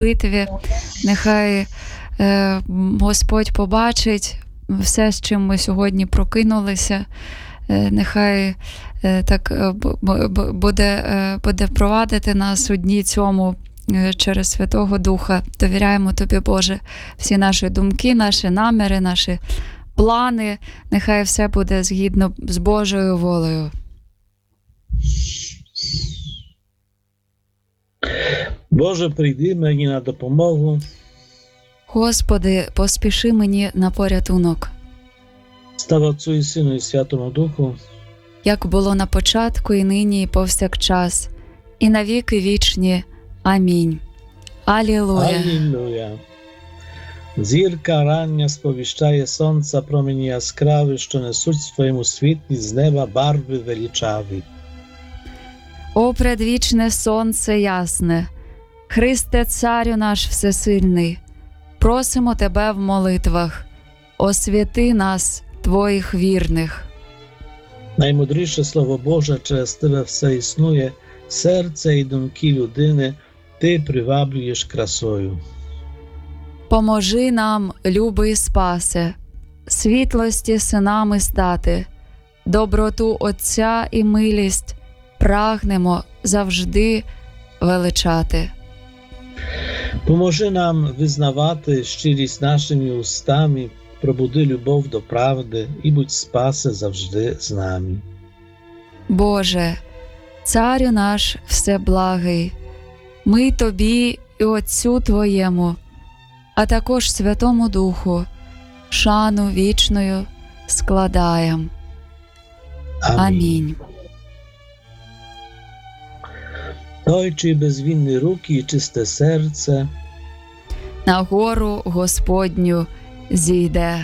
молитві. Нехай Господь побачить все, з чим ми сьогодні прокинулися. Нехай так буде провадити нас у дні цьому через Святого Духа. Довіряємо Тобі, Боже, всі наші думки, наші наміри, наші плани. Нехай все буде згідно з Божою волею. Боже, прийди мені на допомогу. Господи, поспіши мені на порятунок. Слава Отцю і Сину і Святому Духу, як було на початку, і нині, і повсякчас, і на віки вічні. Амінь. Алілуя. Алілуя. Зірка рання сповіщає сонця промені яскраві, що несуть в своєму світлі з неба барви величаві. О, предвічне сонце ясне, Христе, Царю наш всесильний, просимо Тебе в молитвах, освяти нас, Твоїх вірних. Наймудріше Слово Боже, через Тебе все існує, серце і думки людини Ти приваблюєш красою. Поможи нам, любий Спасе, світлості синами стати, доброту Отця і милість прагнемо завжди величати. Поможи нам визнавати щирість нашими устами, пробуди любов до правди і будь Спасе завжди з нами. Боже, Царю наш всеблагий, ми Тобі і Отцю Твоєму, а також Святому Духу, шану вічною складаєм. Амінь. Той, чий безвинні руки і чисте серце, на гору Господню зійде.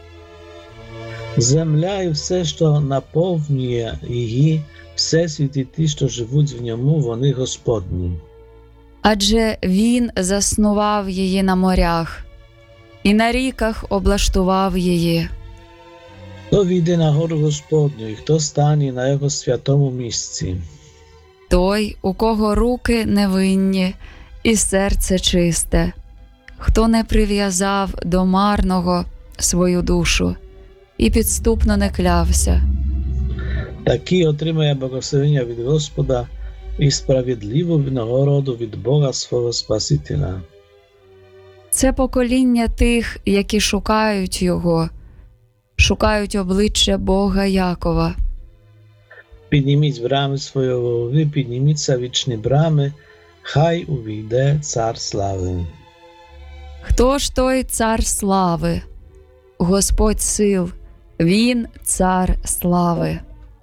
Земля і все, що наповнює її, всесвіт і ті, що живуть в ньому, вони Господні. Адже Він заснував її на морях, і на ріках облаштував її. Хто війде на гору Господню, і хто стане на його святому місці? Той, у кого руки невинні і серце чисте, хто не прив'язав до марного свою душу і підступно не клявся. Такий отримає благословення від Господа і справедливу винагороду від Бога свого Спасителя. Це покоління тих, які шукають Його, шукають обличчя Бога Якова. Підніміть брами свої голови, підніміться вічні брами, хай увійде Цар слави. Хто ж той Цар слави? Господь сил, Він Цар слави.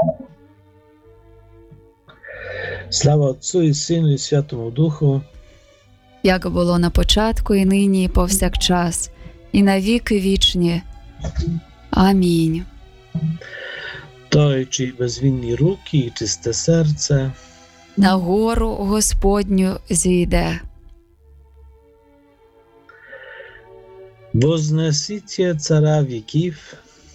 Слава Отцю і Сину і Святому Духу, як було на початку, і нині, і повсякчас, і на віки вічні. Амінь. той, чий безвинні руки і чисте серце, на гору Господню зійде. вознесіться цара віків,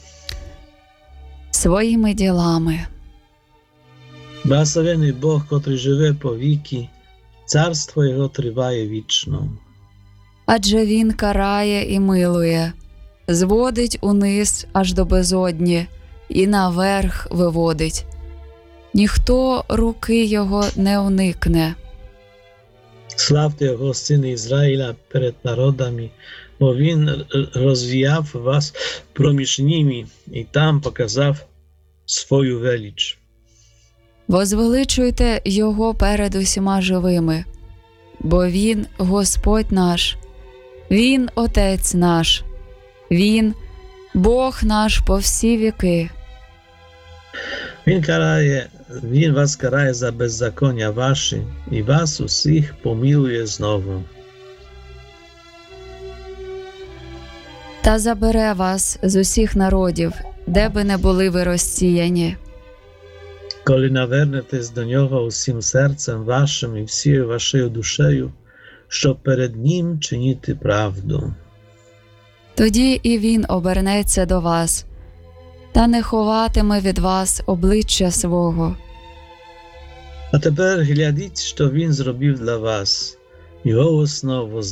своїми ділами. Благословений Бог, котрий живе по віки, царство його триває вічно. Адже Він карає і милує, зводить униз аж до безодні і наверх виводить. Ніхто руки його не уникне. Славте його, сини Ізраїля, перед народами, бо він розвіяв вас проміж ними і там показав свою велич. Возвеличуйте його перед усіма живими, бо він Господь наш, він Отець наш, він Бог наш по всі віки. Він вас карає за беззаконня ваші і вас усіх помилує знову. Та забере вас з усіх народів, де би не були ви розсіяні. Коли навернетесь до нього усім серцем вашим і всією вашою душею, щоб перед ним чинити правду. Тоді і він обернеться до вас, та не ховатиме від вас обличчя свого. А тепер глядіть, що він зробив для вас. Його основу